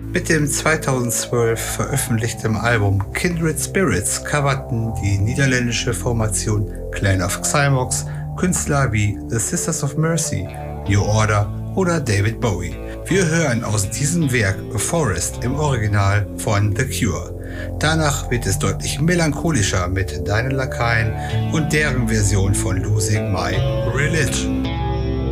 Mit dem 2012 veröffentlichten Album Kindred Spirits coverten die niederländische Formation Clan of Xymox Künstler wie The Sisters of Mercy, New Order oder David Bowie. Wir hören aus diesem Werk A Forest im Original von The Cure. Danach wird es deutlich melancholischer mit Deinen Lakaien und deren Version von Losing My Religion.